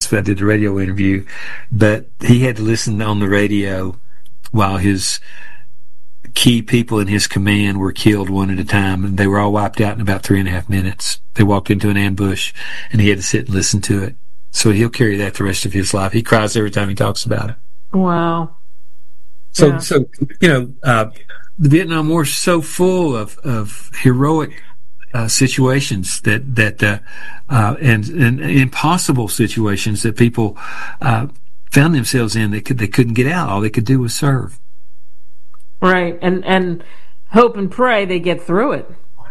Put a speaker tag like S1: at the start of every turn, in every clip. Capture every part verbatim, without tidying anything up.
S1: I did the radio interview, but he had to listen on the radio while his key people in his command were killed one at a time, and they were all wiped out in about three and a half minutes. They walked into an ambush, and he had to sit and listen to it. So he'll carry that the rest of his life. He cries every time he talks about it.
S2: Wow.
S1: So,
S2: Yeah.
S1: so you know, uh, the Vietnam War is so full of, of heroic uh, situations that that uh, uh, and, and impossible situations that people uh, found themselves in. They could they couldn't get out. All they could do was serve.
S2: Right, and and hope and pray they get through it.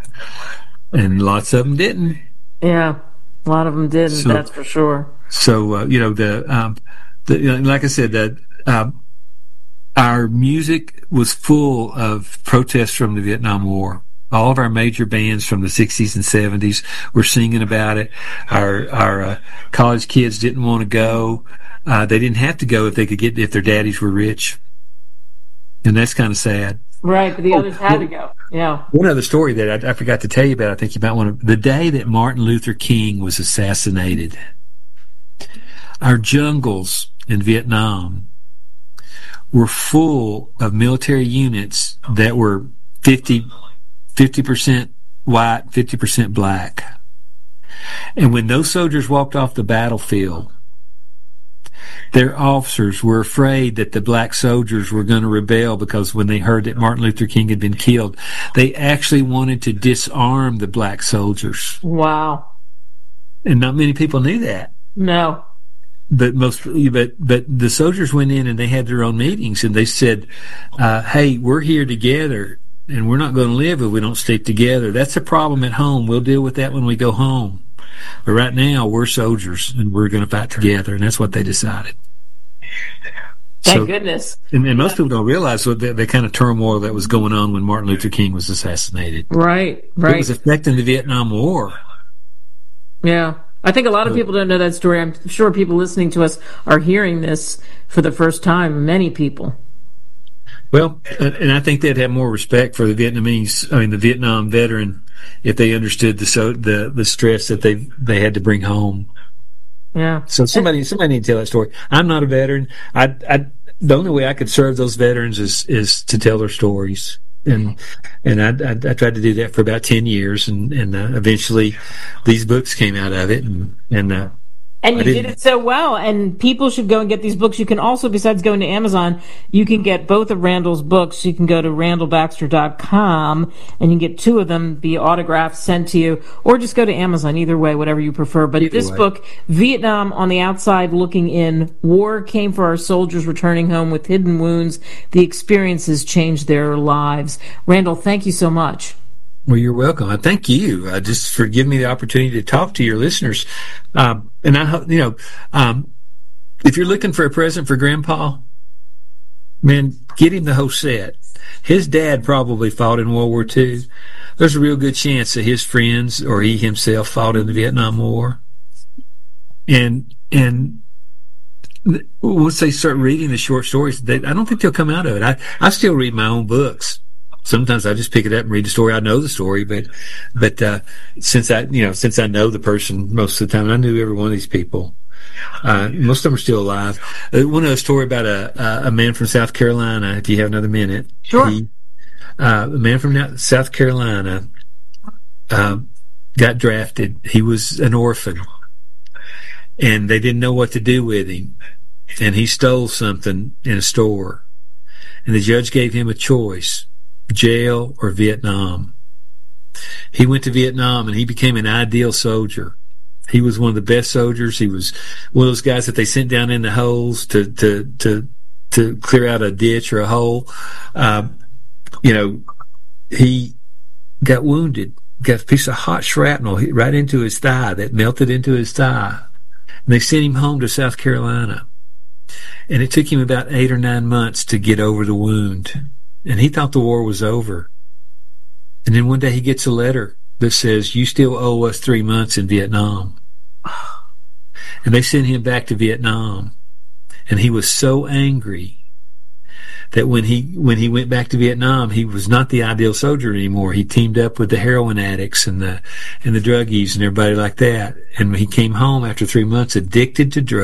S1: And lots of them didn't.
S2: Yeah, a lot of them didn't. So, that's for sure.
S1: So uh, you know the, um, the you know, like I said, that uh, our music was full of protests from the Vietnam War. All of our major bands from the sixties and seventies were singing about it. Our our uh, college kids didn't want to go. Uh, they didn't have to go if they could get if their daddies were rich, and that's kind of sad.
S2: Right, but the
S1: oh,
S2: others had to go. Yeah.
S1: One other story that I, I forgot to tell you about. I think you might want to. The day that Martin Luther King was assassinated, our jungles in Vietnam were full of military units that were fifty percent white, fifty percent black. And when those soldiers walked off the battlefield, their officers were afraid that the black soldiers were going to rebel, because when they heard that Martin Luther King had been killed, they actually wanted to disarm the black soldiers.
S2: Wow.
S1: And not many people knew that.
S2: No.
S1: But most, but but the soldiers went in and they had their own meetings, and they said, uh, "Hey, we're here together, and we're not going to live if we don't stick together. That's a problem at home. We'll deal with that when we go home. But right now, we're soldiers, and we're going to fight together." And that's what they decided.
S2: Thank
S1: so,
S2: goodness.
S1: And, and most people don't realize what the, the kind of turmoil that was going on when Martin Luther King was assassinated.
S2: Right, right.
S1: It was affecting the Vietnam War.
S2: Yeah. I think a lot of people don't know that story. I'm sure people listening to us are hearing this for the first time, many people.
S1: Well, and I think they'd have more respect for the Vietnamese, I mean, the Vietnam veteran, if they understood the so, the the stress that they they had to bring home.
S2: Yeah.
S1: So somebody somebody need to tell that story. I'm not a veteran. I, I the only way I could serve those veterans is is to tell their stories, and and I I, I tried to do that for about ten years, and and uh, eventually these books came out of it, and and. Uh,
S2: And you did it so well, and people should go and get these books. You can also, besides going to Amazon, you can get both of Randall's books. You can go to randall baxter dot com, and you can get two of them, be autographed, sent to you, or just go to Amazon, either way, whatever you prefer. But either this way. Book, Vietnam on the Outside Looking In, War Came for Our Soldiers Returning Home with Hidden Wounds. The experiences changed their lives. Randall, thank you so much.
S1: Well, you're welcome. I thank you uh, just for giving me the opportunity to talk to your listeners. Um, and I, you know, um, if you're looking for a present for Grandpa, man, get him the whole set. His dad probably fought in World War Two. There's a real good chance that his friends or he himself fought in the Vietnam War. And and once they start reading the short stories, they, I don't think they'll come out of it. I, I still read my own books. Sometimes I just pick it up and read the story. I know the story, but, but, uh, since I, you know, since I know the person most of the time, I knew every one of these people. Uh, most of them are still alive. Uh, one other story about a, a man from South Carolina, if you have another minute.
S2: Sure.
S1: He, uh, a man from South Carolina, uh, got drafted. He was an orphan, and they didn't know what to do with him. And he stole something in a store, and the judge gave him a choice: jail or Vietnam. He went to Vietnam, and he became an ideal soldier. He was one of the best soldiers. He was one of those guys that they sent down in the holes to to to to clear out a ditch or a hole. Uh, you know, he got wounded, got a piece of hot shrapnel right into his thigh that melted into his thigh, and they sent him home to South Carolina. And it took him about eight or nine months to get over the wound. And he thought the war was over. And then one day he gets a letter that says, "You still owe us three months in Vietnam." And they sent him back to Vietnam. And he was so angry that when he when he went back to Vietnam, he was not the ideal soldier anymore. He teamed up with the heroin addicts and the and the druggies and everybody like that. And when he came home after three months, addicted to drugs,